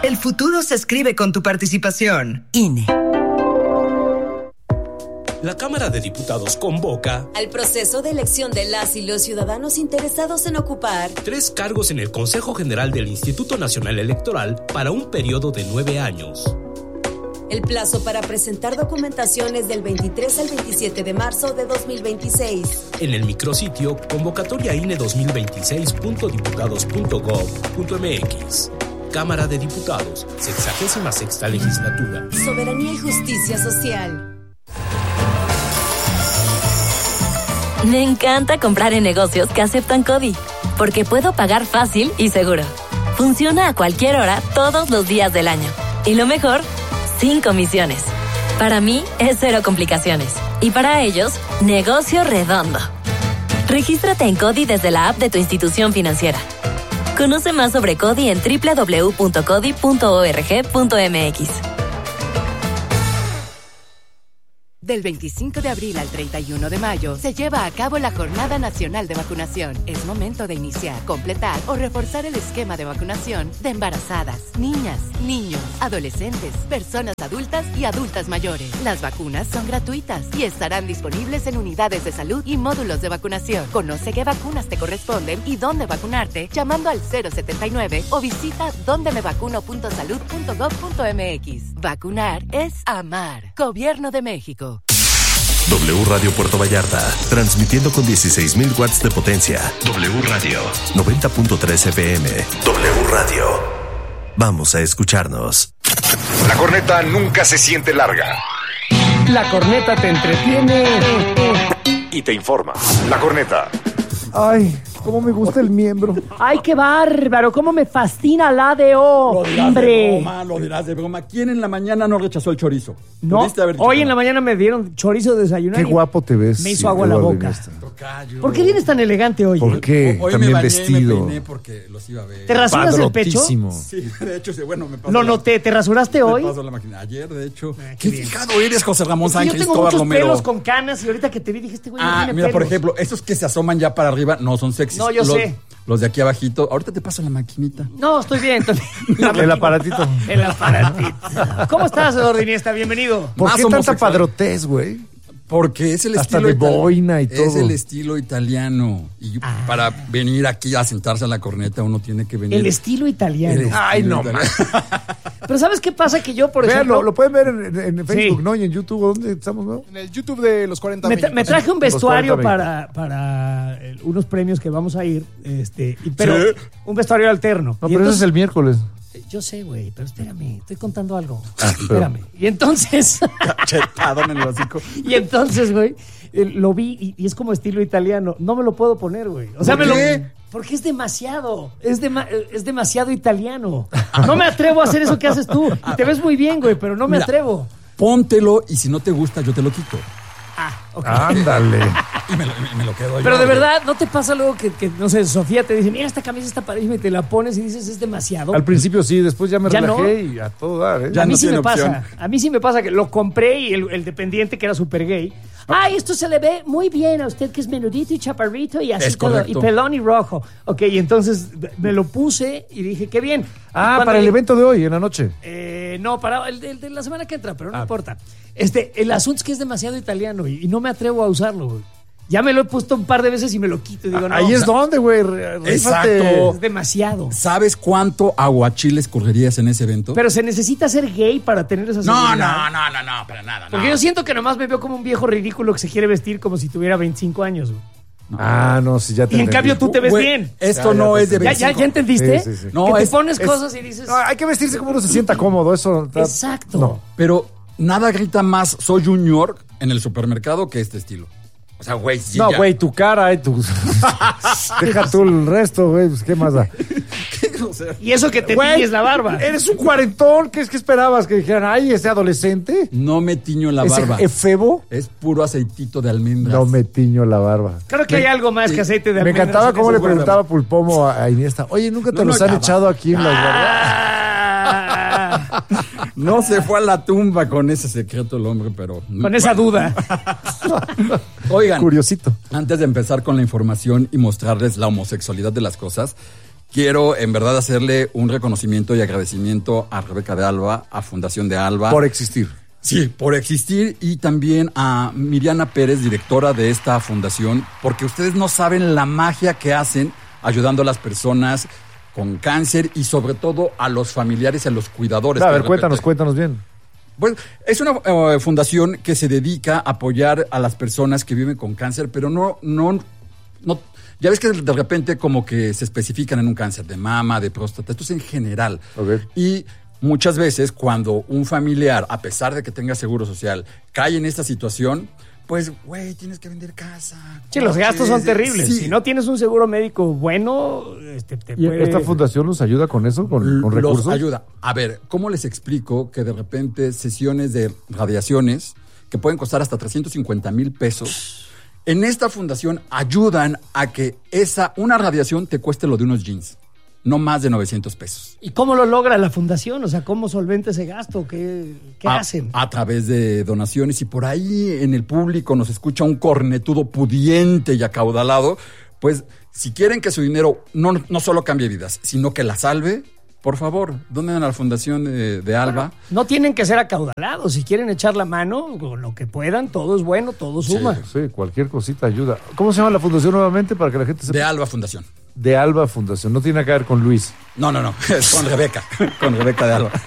El futuro se escribe con tu participación. INE. La Cámara de Diputados convoca al proceso de elección de las y los ciudadanos interesados en ocupar 3 cargos en el Consejo General del Instituto Nacional Electoral para un periodo de 9 años. El plazo para presentar documentación es del 23 al 27 de marzo de 2026. En el micrositio convocatoriaine2026.diputados.gov.mx. Cámara de Diputados, 66ª Legislatura. Soberanía y justicia social. Me encanta comprar en negocios que aceptan CODI, porque puedo pagar fácil y seguro. Funciona a cualquier hora, todos los días del año. Y lo mejor, sin comisiones. Para mí, es 0 complicaciones. Y para ellos, negocio redondo. Regístrate en CODI desde la app de tu institución financiera. Conoce más sobre CODI en www.codi.org.mx. Del 25 de abril al 31 de mayo se lleva a cabo la Jornada Nacional de Vacunación. Es momento de iniciar, completar o reforzar el esquema de vacunación de embarazadas, niñas, niños, adolescentes, personas adultas y adultas mayores. Las vacunas son gratuitas y estarán disponibles en unidades de salud y módulos de vacunación. Conoce qué vacunas te corresponden y dónde vacunarte llamando al 079 o visita dondemevacuno.salud.gov.mx. Vacunar es amar. Gobierno de México. W Radio Puerto Vallarta, transmitiendo con 16,000 watts de potencia. W Radio, 90.3 FM. W Radio. Vamos a escucharnos. La corneta nunca se siente larga. La corneta te entretiene y te informa. La corneta. Ay, cómo me gusta el miembro. ¡Ay, qué bárbaro! ¿Cómo me fascina la ADO? ¡Hombre! Lo dirás de broma. ¿Quién en la mañana no rechazó el chorizo? No, hoy en la mañana me dieron chorizo de desayunar. Qué guapo te ves. Me hizo agua la boca. ¿Por qué vienes tan elegante hoy? ¿Por qué? Hoy También me bañé vestido. Y me peiné porque los iba a ver. ¿Te rasuras el pecho? Sí, de hecho, bueno, me pasó. Lo noté. ¿Te rasuraste hoy? Me pasó la máquina. Ayer, de hecho. Qué fijado eres, José Ramón Sánchez. Yo tengo muchos pelos con canas y ahorita que te vi dijiste, güey, no tiene mira, pelos. por ejemplo, estos que se asoman ya para arriba no son sexys. No, yo sé. Los de aquí abajito. Ahorita te paso la maquinita. No, estoy bien. El aparatito. El aparatito. ¿Cómo estás, Eduardo Iniesta? Bienvenido. ¿Por qué tanta padrotez, güey? Porque es el hasta estilo de boina y todo. Es el estilo italiano. Y para venir aquí a sentarse a la corneta uno tiene que venir. El estilo italiano. Ay, no. Pero ¿sabes qué pasa? Que yo, por ejemplo... Lo pueden ver en Facebook, sí. ¿No? Y en YouTube. ¿Dónde estamos, no? En el YouTube de los 40 Me traje un vestuario para unos premios que vamos a ir. Pero ¿sí? Un vestuario alterno. No, pero entonces, ese es el miércoles. Yo sé, güey, pero espérame, estoy contando algo. Espérame. Y entonces... Cachetado en el hocico. Y entonces, güey, lo vi y es como estilo italiano. No me lo puedo poner, güey. O sea, ¿por qué? Porque es demasiado. Es demasiado italiano. No me atrevo a hacer eso que haces tú. Y te ves muy bien, güey, pero no me atrevo. Póntelo y si no te gusta, yo te lo quito. Okay. Ándale. Y me lo quedo yo. Pero de verdad, ¿no te pasa luego que no sé, Sofía te dice, mira, esta camisa está padrísima y te la pones y dices, es demasiado? Al principio sí, después ya me relajé no. Y a todo dar, ¿eh? A mí sí me pasa. A mí sí me pasa que lo compré y el dependiente que era súper gay. Ay, esto se le ve muy bien a usted que es menudito y chaparrito y así todo. Y pelón y rojo. Ok, y entonces me lo puse y dije, qué bien. Para el evento de hoy, en la noche. No, para el de la semana que entra, pero no importa. El asunto es que es demasiado italiano y no me atrevo a usarlo, güey. Ya me lo he puesto un par de veces y me lo quito y digo, no. Ahí es donde, güey. Exacto. Es demasiado. ¿Sabes cuánto aguachiles correrías en ese evento? Pero se necesita ser gay para tener esa seguridad. No, para nada. Porque yo siento que nomás me veo como un viejo ridículo que se quiere vestir como si tuviera 25 años, güey. No, sí, ya te Y en cambio tú te ves bien. Esto no es de 25. ¿Ya entendiste? Sí. No, que te pones cosas y dices... No, hay que vestirse como uno se sienta cómodo, eso... Exacto. No. Pero nada grita más soy junior en el supermercado que este estilo. O sea, güey, sí. No, güey, tu cara y tu... Deja tú el resto, güey, pues, ¿qué más da? Y eso que te tiñes la barba. Eres un cuarentón, ¿qué esperabas? Que dijeran, ay, ese adolescente. No me tiño la barba. ¿Es efebo? Es puro aceitito de almendras. No me tiño la barba. Creo que hay algo más que aceite de almendras. Me encantaba cómo le preguntaba Pulpomo a Iniesta. Oye, ¿nunca te los han echado aquí en las barbas? No se fue a la tumba con ese secreto el hombre, pero... Con esa duda. Oigan, curiosito. Antes de empezar con la información y mostrarles la homosexualidad de las cosas, quiero en verdad hacerle un reconocimiento y agradecimiento a Rebeca de Alba, a Fundación de Alba. Por existir. Sí, por existir, y también a Miriana Pérez, directora de esta fundación, porque ustedes no saben la magia que hacen ayudando a las personas con cáncer y sobre todo a los familiares y a los cuidadores. A ver, cuéntanos bien. Bueno, es una fundación que se dedica a apoyar a las personas que viven con cáncer, pero no, ya ves que de repente como que se especifican en un cáncer de mama, de próstata, esto es en general. Okay. Y muchas veces cuando un familiar, a pesar de que tenga seguro social, cae en esta situación, pues, güey, tienes que vender casa. Sí, los gastos son terribles. Sí. Si no tienes un seguro médico bueno, ¿Y esta fundación los ayuda con eso, con recursos? Los ayuda. A ver, ¿cómo les explico que de repente sesiones de radiaciones que pueden costar hasta 350,000 pesos, en esta fundación ayudan a que una radiación te cueste lo de unos jeans? No más de 900 pesos. ¿Y cómo lo logra la fundación? O sea, ¿cómo solventa ese gasto? ¿Qué hacen? A través de donaciones. Y por ahí en el público nos escucha un cornetudo pudiente y acaudalado. Pues si quieren que su dinero no solo cambie vidas, sino que la salve, por favor, donen a la Fundación de Alba. Bueno, no tienen que ser acaudalados. Si quieren echar la mano, con lo que puedan, todo es bueno, todo suma. Sí, cualquier cosita ayuda. ¿Cómo se llama la fundación nuevamente para que la gente sepa? De Alba Fundación. De Alba Fundación. No tiene nada que ver con Luis. No. Es con Rebeca. Con Rebeca de Alba.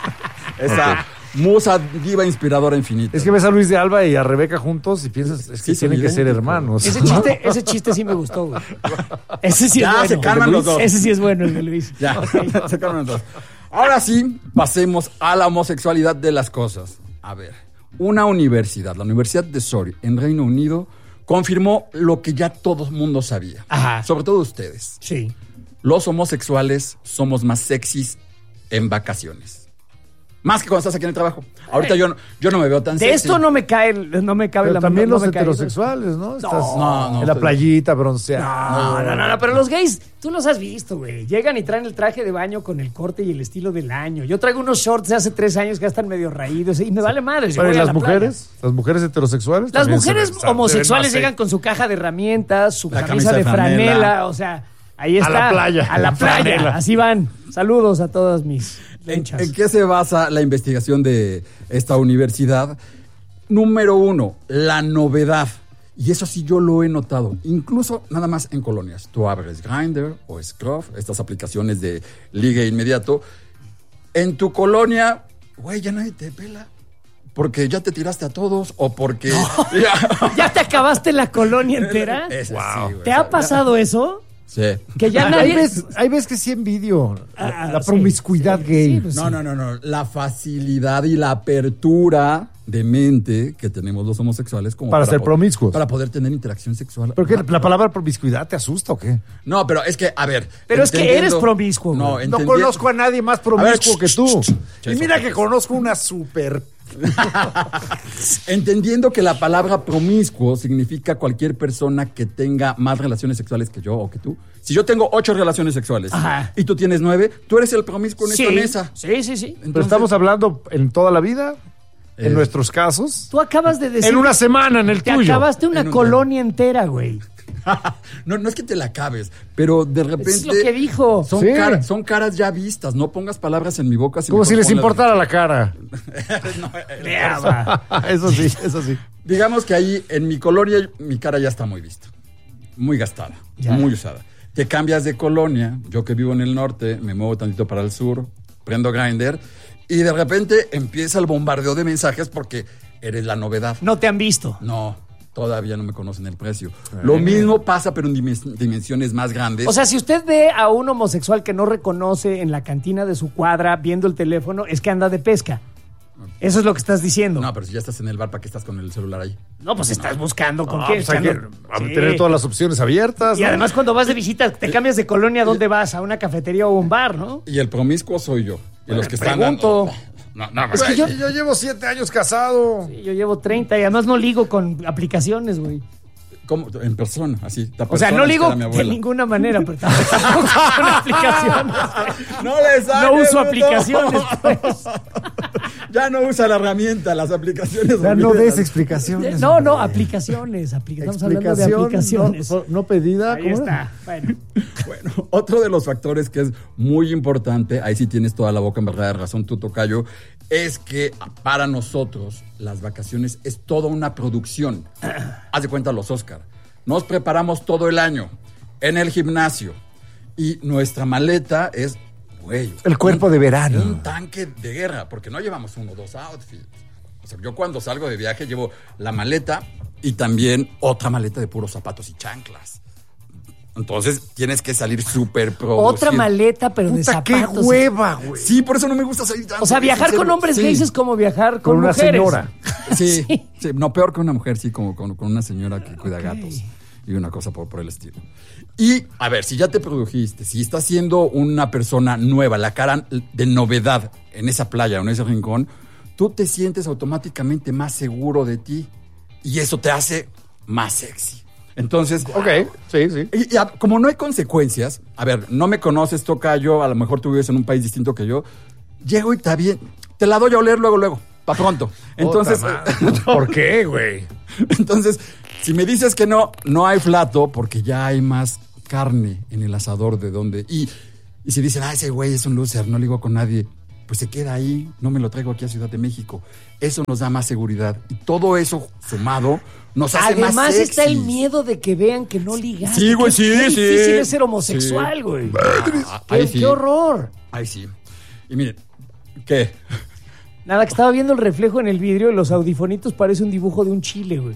Esa musa diva inspiradora infinita. Es que ves a Luis de Alba y a Rebeca juntos y piensas, es que tienen que ser hermanos. Ese chiste sí me gustó, güey. Ese sí es bueno. Se calman los dos. Ese sí es bueno, el de Luis. Ya, se calman los dos. Ahora sí, pasemos a la homosexualidad de las cosas. A ver, una universidad, la Universidad de Surrey, en Reino Unido, confirmó lo que ya todo el mundo sabía. Ajá. Sobre todo ustedes. Sí. Los homosexuales somos más sexys en vacaciones. Más que cuando estás aquí en el trabajo. Ahorita yo no me veo tan sexy. De esto no me cabe Pero la también no los me cae. heterosexuales, ¿no? Estás No, en la playita bronceada. No, pero los gays, tú los has visto, güey. Llegan y traen el traje de baño con el corte y el estilo del año. Yo traigo unos shorts de hace 3 años que ya están medio raídos y me vale madre. Pero ¿y las mujeres? ¿Las mujeres heterosexuales? Las mujeres homosexuales llegan con su caja de herramientas, su camisa de franela, o sea, ahí está. A la playa. A la playa. Franela. Así van. Saludos a todas mis lenchas. ¿En qué se basa la investigación de esta universidad? Número 1, la novedad. Y eso sí yo lo he notado, incluso nada más en colonias. Tú abres Grindr o Scruff, estas aplicaciones de ligue inmediato. En tu colonia, güey, ya nadie te pela. Porque ya te tiraste a todos o porque... No. ¿Ya te acabaste la colonia entera? Wow. Sí, ¿Te ha pasado eso? Sí. Que ya nadie... Hay veces que sí envidio la promiscuidad gay. Sí, pues no. La facilidad y la apertura de mente que tenemos los homosexuales como para ser promiscuos. Para poder tener interacción sexual. ¿Pero qué? ¿La palabra promiscuidad te asusta o qué? No, pero es que, a ver... Pero es que eres promiscuo. No conozco a nadie más promiscuo que tú. Y mira que conozco una súper... Entendiendo que la palabra promiscuo significa cualquier persona que tenga más relaciones sexuales que yo o que tú. Si yo tengo 8 relaciones sexuales y tú tienes 9, tú eres el promiscuo en esta mesa. Sí. Entonces, pero estamos hablando en toda la vida, en nuestros casos. Tú acabas de decir... En una semana, en el tuyo. Te acabaste una colonia entera, güey. No es que te la acabes, pero de repente... Es lo que dijo. Son caras ya vistas, no pongas palabras en mi boca. Como si les importara la cara. Eso sí. Digamos que ahí en mi colonia mi cara ya está muy vista, muy gastada, muy usada. Te cambias de colonia, yo que vivo en el norte, me muevo tantito para el sur, prendo Grindr y de repente empieza el bombardeo de mensajes porque eres la novedad. No te han visto. No. Todavía no me conocen el precio. Lo mismo pasa, pero en dimensiones más grandes. O sea, si usted ve a un homosexual que no reconoce en la cantina de su cuadra viendo el teléfono, es que anda de pesca. Eso es lo que estás diciendo. No, pero si ya estás en el bar, ¿para qué estás con el celular ahí? No, pues estás buscando con qué. Pues hay que tener todas las opciones abiertas. Y además cuando vas de visita, te cambias de colonia, ¿a dónde vas? ¿A una cafetería o un bar, no? Y el promiscuo soy yo. Y los que pregunto. No, es que yo llevo 7 años casado. Sí, yo llevo 30 y además no ligo con aplicaciones, güey. ¿Cómo? En persona, así. O sea, no ligo de ninguna manera, pero tampoco con aplicaciones. No les No uso aplicaciones, pues. Ya no usa la herramienta, las aplicaciones. Ya no des explicaciones. No, aplicaciones. Estamos hablando de aplicaciones. No pedida. Ahí está. Bueno, otro de los factores que es muy importante, ahí sí tienes toda la boca en verdad de razón, tú, tocayo, es que para nosotros las vacaciones es toda una producción. Haz de cuenta los Oscar. Nos preparamos todo el año en el gimnasio y nuestra maleta es... Güey, el cuerpo de verano. Un tanque de guerra, porque no llevamos 1 o 2 outfits. O sea, yo cuando salgo de viaje llevo la maleta y también otra maleta de puros zapatos y chanclas. Entonces tienes que salir súper producido. Otra maleta, pero de zapatos. ¡Qué hueva, güey! Sí, por eso no me gusta salir tanto. O sea, viajar con hombres gays es como viajar con una mujeres. Señora. Sí, no, peor que una mujer, sí, como con una señora que cuida gatos. Y una cosa por el estilo. Y, a ver, si ya te produjiste, si estás siendo una persona nueva, la cara de novedad en esa playa o en ese rincón, tú te sientes automáticamente más seguro de ti. Y eso te hace más sexy. Entonces, ok, sí. Y como no hay consecuencias, a ver, no me conoces, tocayo, a lo mejor tú vives en un país distinto que yo, llego y está bien, te la doy a oler luego, pa' pronto. Entonces, ¿por qué, güey? Entonces, si me dices que no hay flato, porque ya hay más carne en el asador de donde... Y si dicen, ese güey es un loser, no ligo con nadie, pues se queda ahí, no me lo traigo aquí a Ciudad de México. Eso nos da más seguridad. Y todo eso sumado nos hace más Además sexys. está el miedo de que vean que no ligaste. Sí, güey, sí. Qué difícil es ser homosexual, güey. Qué horror. Ahí sí. Y miren, ¿qué? Nada, que estaba viendo el reflejo en el vidrio y los audifonitos parece un dibujo de un chile, güey.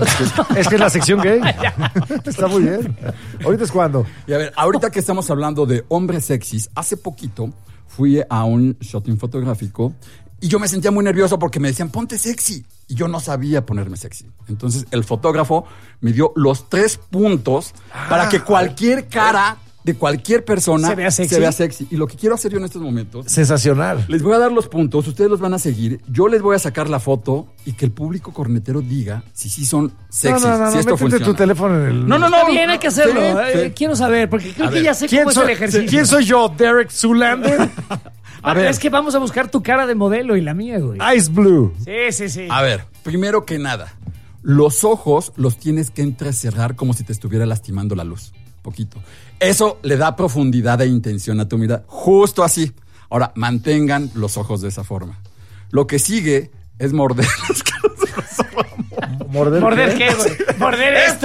Es que es la sección gay. Está muy bien. ¿Ahorita es cuando? Y a ver, ahorita que estamos hablando de hombres sexys, hace poquito fui a un shooting fotográfico y yo me sentía muy nervioso porque me decían, ponte sexy. Y yo no sabía ponerme sexy. Entonces, el fotógrafo me dio los 3 puntos para que cualquier cara de cualquier persona se vea sexy. Y lo que quiero hacer yo en estos momentos... Sensacional. Les voy a dar los puntos, ustedes los van a seguir, yo les voy a sacar la foto y que el público cornetero diga si sí son sexy, si esto funciona. Tu teléfono en el... No. Está bien, hay que hacerlo. Sí. Quiero saber, porque creo que ya sé cómo es el ejercicio. ¿Quién soy yo? ¿Derek Zoolander? A ver. Es que vamos a buscar tu cara de modelo y la mía, güey. Ice Blue. Sí. A ver, primero que nada, los ojos los tienes que entrecerrar como si te estuviera lastimando la luz. Poquito. Eso le da profundidad e intención a tu mirada. Justo así. Ahora, mantengan los ojos de esa forma. Lo que sigue es morder las caras de los ojos. ¿Morder qué, güey? ¿Morder esto?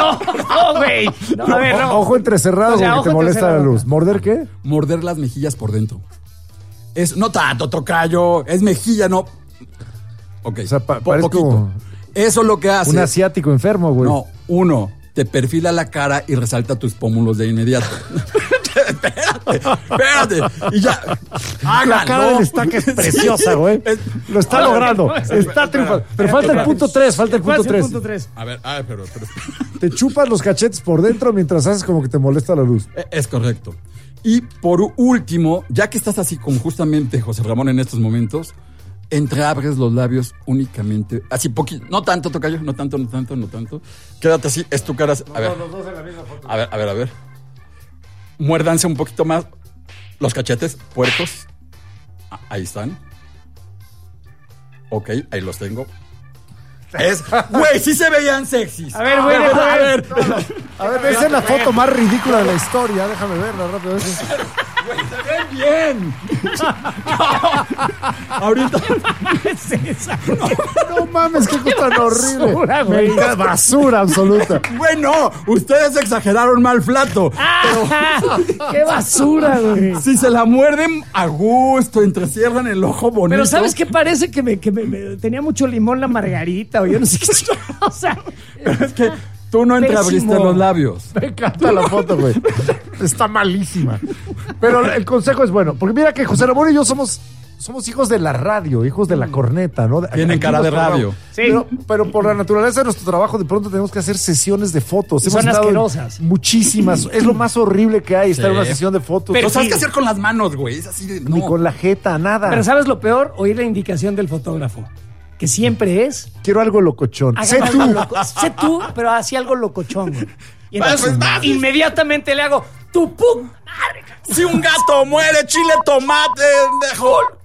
No, güey. No, a ver, no. Ojo entrecerrado, porque te molesta la luz. ¿Morder qué? Morder las mejillas por dentro. No tanto, tocayo. Es mejilla, no. Ok. O sea, parece como... Eso es lo que hace. Un asiático enfermo, güey. No, te perfila la cara y resalta tus pómulos de inmediato. Espérate. Y ya. La cara del estaque es preciosa, güey. Lo está logrando. Está triunfando. Pero falta el punto 3. A ver, pero. Te chupas los cachetes por dentro mientras haces como que te molesta la luz. Es correcto. Y por último, ya que estás así como justamente José Ramón en estos momentos, entreabres los labios únicamente, así poquito, no tanto, tocayo, no tanto. Quédate así, es tu cara. A ver. Los dos en la misma foto. A ver. Muérdanse un poquito más los cachetes, puercos. Ahí están. Ok, ahí los tengo. Güey, sí se veían sexys. A ver, güey, a ver, esa es la foto más ridícula de la historia. Déjame verla rápido. Güey, se ven bien. Ahorita. ¿Qué es esa? No mames, qué cosa tan horrible. Basura, basura absoluta. Güey, no, ustedes exageraron mal flato. ¡Qué basura, güey! Si se la muerden a gusto, entrecierran el ojo bonito. Pero ¿sabes qué? Parece que me tenía mucho limón la margarita o yo no sé qué. O sea, pero es que tú no entreabriste los labios. Me encanta la foto, güey. Está malísima. Pero el consejo es bueno. Porque mira que José Ramón y yo somos hijos de la radio, hijos de la corneta, ¿no? Tienen cara de radio. Sí. Pero por la naturaleza de nuestro trabajo, de pronto tenemos que hacer sesiones de fotos. Son asquerosas. Muchísimas. Es lo más horrible que hay, estar en una sesión de fotos. Pero ¿sabes qué hacer con las manos, güey? Es así de... No. Ni con la jeta, nada. Pero ¿sabes lo peor? Oír la indicación del fotógrafo. Que siempre es... Quiero algo locochón. Sé tú, pero así algo locochón, güey. Y entonces inmediatamente le hago... ¡Tu pum! Si un gato muere, chile, tomate, mejor.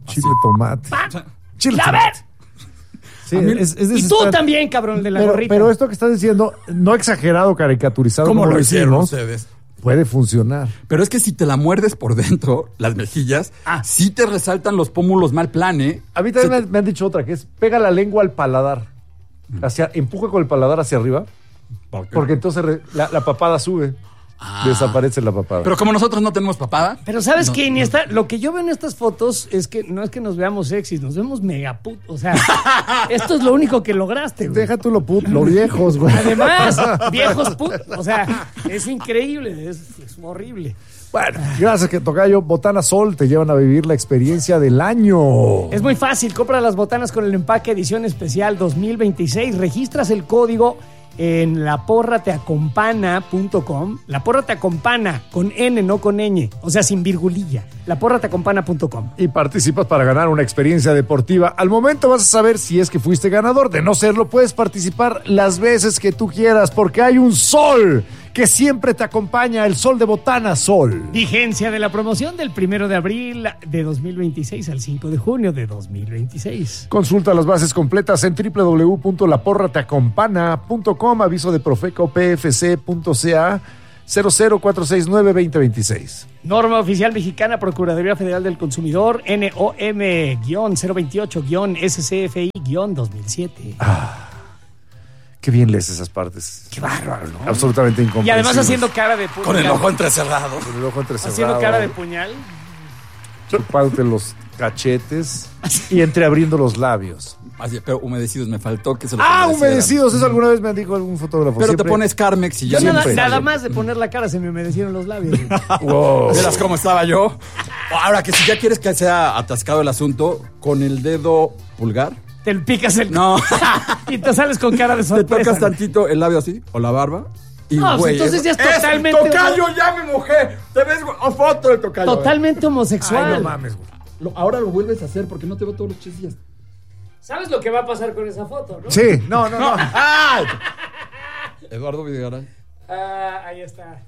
Chile, tomate. Chile, ¡A ver! Sí, y tú también, cabrón, de la gorrita. Pero esto que estás diciendo, no exagerado, caricaturizado. ¿Cómo lo hicieron decimos, ustedes? Puede funcionar. Pero es que si te la muerdes por dentro, las mejillas, sí te resaltan los pómulos mal plan, ¿eh? A mí también me han dicho otra, que es pega la lengua al paladar. Empuja con el paladar hacia arriba. Porque entonces la papada sube. Desaparece la papada. Pero como nosotros no tenemos papada. Pero ¿sabes qué? Lo que yo veo en estas fotos es que no es que nos veamos sexys, nos vemos mega put. O sea, esto es lo único que lograste, güey. Deja tú lo viejos, güey. Además, viejos put. O sea, es increíble, es horrible. Bueno, gracias, que tocayo. Botana Sol te llevan a vivir la experiencia del año. Es muy fácil. Compra las botanas con el empaque edición especial 2026. Registras el código en laporrateacompana.com. La Porra Te Acompana, con N, no con ñ. O sea, sin virgulilla. Laporrateacompana.com. Y participas para ganar una experiencia deportiva. Al momento vas a saber si es que fuiste ganador. De no serlo, puedes participar las veces que tú quieras, porque hay un sol que siempre te acompaña, el sol de Botana Sol. Vigencia de la promoción del 1 de abril de 2026 al 5 de junio de 2026. Consulta las bases completas en www.laporrateacompana.com. Aviso de Profeco PFC.ca 00469-2026. Norma oficial mexicana, Procuraduría Federal del Consumidor, NOM-028-SCFI-2007. Qué bien lees esas partes. Qué bárbaro, ¿no? Absolutamente incomprensible. Y además haciendo cara de puñal. Con el ojo entrecerrado. Con el ojo entrecerrado. Haciendo cara de puñal. Chupándote los cachetes y entreabriendo los labios. Así, pero humedecidos, me faltó que se lo humedecidos, eso alguna vez me dijo algún fotógrafo. Pero siempre te pones Carmex y ya nada más de poner la cara se me humedecieron los labios. Wow. ¿Verás cómo estaba yo? Ahora que si ya quieres que sea atascado el asunto, con el dedo pulgar. Te picas el... No. Y te sales con cara de sorpresa. Te tocas tantito el labio así, o la barba. Y, no, güey, entonces ya es totalmente... ¡Tocayo, ya me mojé! ¿Te ves foto del tocayo? Totalmente homosexual. Ay, no mames, güey. Ahora lo vuelves a hacer porque no te veo todos los 3 días. ¿Sabes lo que va a pasar con esa foto, no? Sí, no. ¡Ay! Eduardo Videgaray. Ahí está.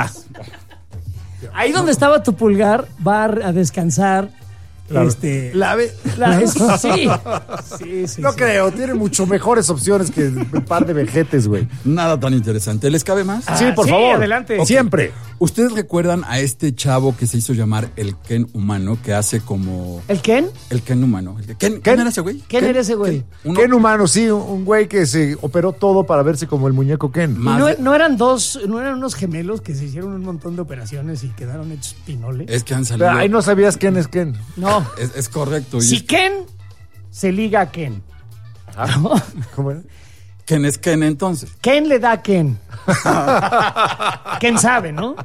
Ahí donde estaba tu pulgar va a descansar. Sí. No creo, tiene mucho mejores opciones que un par de vejetes, güey. Nada tan interesante. ¿Les cabe más? Sí, por favor. Adelante. Okay. Siempre. ¿Ustedes recuerdan a este chavo que se hizo llamar el Ken humano, que hace como... ¿El Ken? El Ken humano. ¿Ken era ese güey? ¿Quién era ese güey? Ken humano, sí, un güey que se operó todo para verse como el muñeco Ken. No eran unos gemelos que se hicieron un montón de operaciones y quedaron hechos pinoles. Es que han salido... Pero ahí no sabías quién es Ken. No. Es correcto. Si Ken se liga a Ken. ¿Cómo era? ¿Quién es Ken entonces? Ken le da a Ken. Ken sabe, ¿no?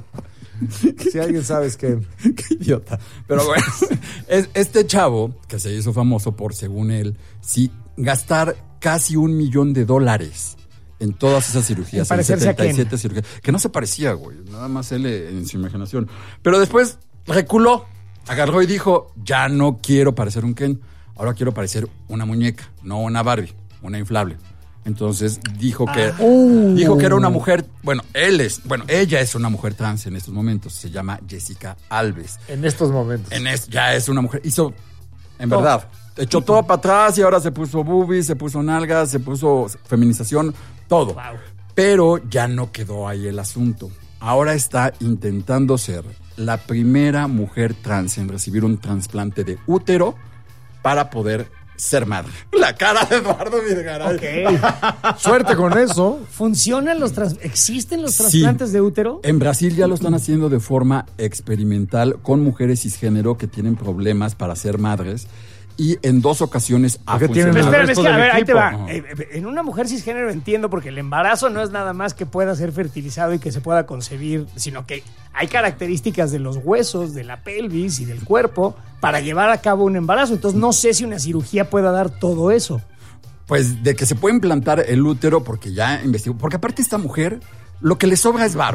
Si alguien sabe es Ken. Qué idiota. Pero bueno, este chavo que se hizo famoso por, según él, sí, gastar casi $1 millón en todas esas cirugías. En 77 cirugías. Que no se parecía, güey. Nada más él en su imaginación. Pero después reculó. Agarró y dijo, ya no quiero parecer un Ken, ahora quiero parecer una muñeca, no una Barbie, una inflable. Entonces dijo que era una mujer, ella es una mujer trans en estos momentos, se llama Jessica Alves. En estos momentos. Ya es una mujer, verdad, echó todo para atrás y ahora se puso boobies, se puso nalgas, se puso feminización, todo. Wow. Pero ya no quedó ahí el asunto. Ahora está intentando ser la primera mujer trans en recibir un trasplante de útero para poder ser madre. La cara de Eduardo Videgaray. Okay. Suerte con eso. ¿Existen los trasplantes de útero? En Brasil ya lo están haciendo de forma experimental con mujeres cisgénero que tienen problemas para ser madres. Y en 2 ocasiones ha funcionado. Espérame, a ver, ahí te va. En una mujer cisgénero entiendo, porque el embarazo no es nada más que pueda ser fertilizado y que se pueda concebir, sino que hay características de los huesos, de la pelvis y del cuerpo para llevar a cabo un embarazo. Entonces no sé si una cirugía pueda dar todo eso. Pues de que se puede implantar el útero, porque ya investigó. Porque aparte esta mujer, lo que le sobra es varo.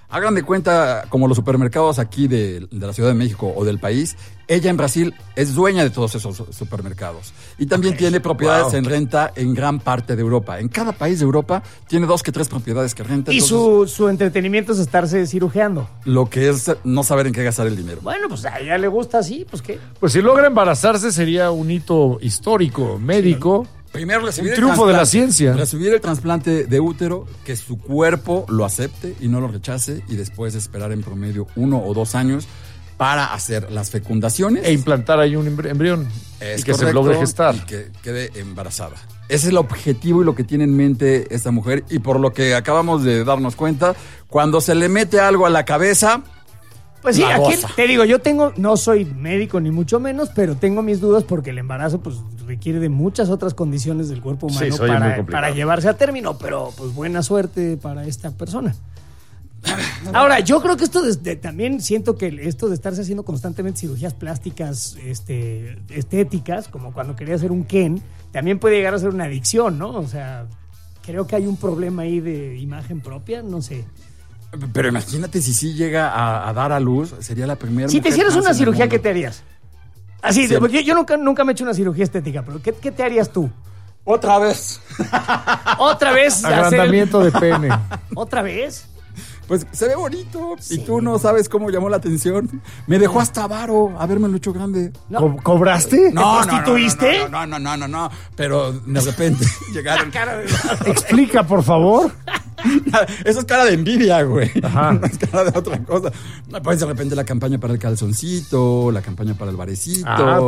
Hagan de cuenta, como los supermercados aquí de la Ciudad de México o del país, ella en Brasil es dueña de todos esos supermercados. Y también tiene propiedades en renta en gran parte de Europa. En cada país de Europa tiene 2 que 3 propiedades que renta. Y su entretenimiento es estarse cirujeando. Lo que es no saber en qué gastar el dinero. Bueno, pues a ella le gusta así, pues qué. Pues si logra embarazarse sería un hito histórico, médico. Primero recibir un triunfo de la ciencia. Recibir el trasplante de útero, que su cuerpo lo acepte y no lo rechace, y después esperar en promedio 1 o 2 años para hacer las fecundaciones. E implantar ahí un embrión. Es y que correcto, se logre gestar. Y que quede embarazada. Ese es el objetivo y lo que tiene en mente esta mujer. Y por lo que acabamos de darnos cuenta, cuando se le mete algo a la cabeza... Pues sí, aquí te digo, no soy médico ni mucho menos, pero tengo mis dudas porque el embarazo pues requiere de muchas otras condiciones del cuerpo humano para llevarse a término, pero pues buena suerte para esta persona. Ahora, yo creo que esto también siento que esto de estarse haciendo constantemente cirugías plásticas estéticas, como cuando quería hacer un Ken, también puede llegar a ser una adicción, ¿no? O sea, creo que hay un problema ahí de imagen propia, no sé. Pero imagínate si sí llega a dar a luz, sería la primera. Si te hicieras una cirugía, ¿qué te harías? Así, sí. Yo nunca me he hecho una cirugía estética, pero ¿qué te harías tú? Otra vez. ¿Otra vez? Agrandamiento de pene. ¿Otra vez? Pues se ve bonito, sí. Y tú no sabes cómo llamó la atención. Me dejó hasta varo haberme hecho grande. No. ¿Cobraste? No, ¿te prostituiste? No. Pero de repente llegaron. Explica, por favor. Eso es cara de envidia, güey. Ajá. No es cara de otra cosa. Pues de repente la campaña para el calzoncito, la campaña para el barecito.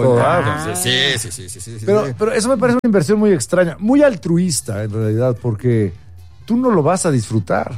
Sí. Pero eso me parece una inversión muy extraña, muy altruista en realidad, porque tú no lo vas a disfrutar.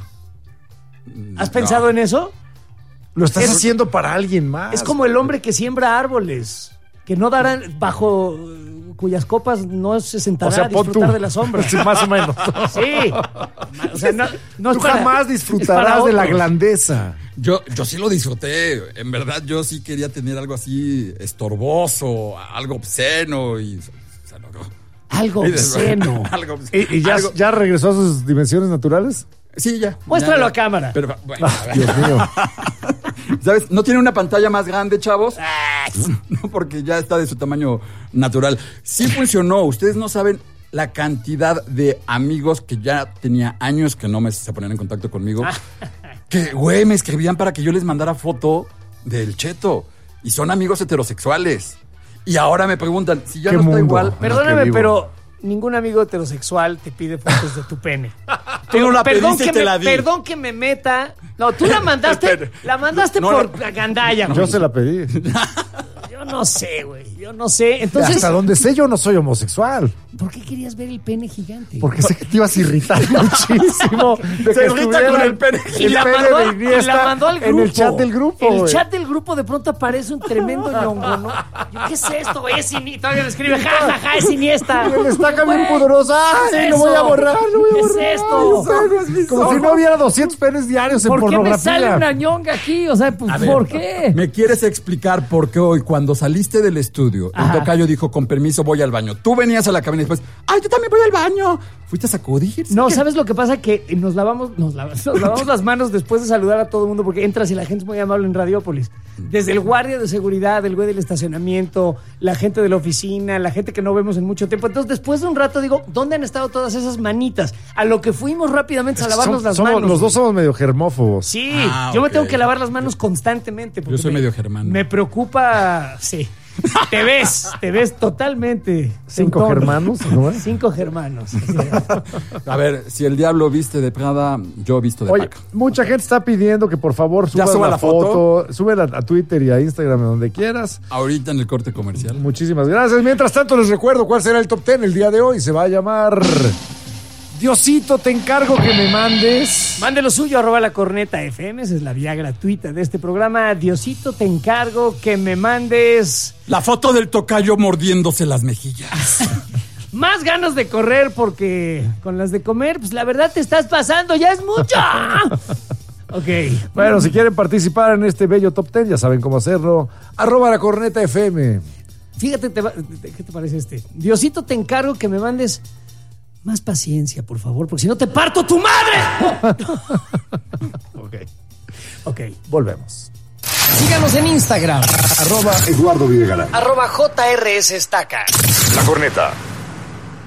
¿Has pensado en eso? Lo estás haciendo para alguien más. Es como el hombre que siembra árboles, que no darán bajo cuyas copas no se sentará a disfrutar de la sombra. Sí, más o menos. Sí. O sea, no tú jamás disfrutarás de la grandeza. Yo sí lo disfruté. En verdad, yo sí quería tener algo así estorboso, algo obsceno y se logró. Algo obsceno. ¿Y ya regresó a sus dimensiones naturales? Sí, ya. Muéstralo a cámara. Pero, bueno, Dios mío. ¿Sabes? ¿No tiene una pantalla más grande, chavos? No, porque ya está de su tamaño natural. Sí funcionó. Ustedes no saben la cantidad de amigos que ya tenía años que no se ponían en contacto conmigo. Que, güey, me escribían para que yo les mandara foto del cheto. Y son amigos heterosexuales. Y ahora me preguntan, si ya no está igual... Perdóname, pero... ningún amigo heterosexual te pide fotos de tu pene. Tú no la pediste y te la di. Perdón que me meta. No, tú la mandaste. La mandaste por gandalla, güey. Yo se la pedí. Yo no sé, güey. Yo no sé. Entonces, hasta donde sé, yo no soy homosexual. ¿Por qué querías ver el pene gigante? Porque sé que te ibas a irritar muchísimo. Se irrita con el pene gigante. Y la mandó al grupo. En el chat del grupo. El chat del grupo de pronto aparece un tremendo ñongo, ¿no? ¿Qué es esto, güey? Todavía le escribe, jajaja, es Iniesta. El estaca bien poderosa. ¡Ay, lo voy a borrar! ¿Qué es esto? Como si no hubiera 200 penes diarios en pornografía. ¿Por qué me sale una ñonga aquí? O sea, ¿por qué? ¿Me quieres explicar por qué hoy, cuando saliste del estudio, el tocayo dijo, con permiso, voy al baño? Tú venías a la cabina y después, ¡ay, yo también voy al baño! ¿Fuiste a sacudir? No, ¿sabes lo que pasa? Que nos lavamos las manos después de saludar a todo el mundo, porque entras y la gente es muy amable en Radiópolis. Desde el guardia de seguridad, el güey del estacionamiento, la gente de la oficina, la gente que no vemos en mucho tiempo. Entonces, después de un rato digo, ¿dónde han estado todas esas manitas? A lo que fuimos rápidamente a lavarnos las manos. Los dos somos medio germófobos. Sí, yo me tengo que lavar las manos constantemente. Yo soy medio germano. Me preocupa, sí. Te ves totalmente. 5 germanos, ¿no? 5 germanos. A ver, si el diablo viste de Prada, yo visto de Paca. Mucha gente está pidiendo que por favor suba la foto. Súbela a Twitter y a Instagram, donde quieras. Ahorita en el corte comercial. Muchísimas gracias. Mientras tanto, les recuerdo cuál será el top 10 el día de hoy. Se va a llamar... Diosito, te encargo que me mandes. Mande lo suyo, @lacorneta.fm. Esa es la vía gratuita de este programa. Diosito, te encargo que me mandes la foto del tocayo mordiéndose las mejillas. Más ganas de correr, porque con las de comer, pues la verdad te estás pasando, ya es mucho. Ok. Bueno, si quieren participar en este bello top 10, ya saben cómo hacerlo. @lacorneta.fm. Fíjate, ¿qué te parece este? Diosito, te encargo que me mandes más paciencia, por favor, porque si no te parto tu madre. Ok. Ok, volvemos. Síganos en Instagram. @Eduardo Videgaray. @JRS Estaca. La Corneta.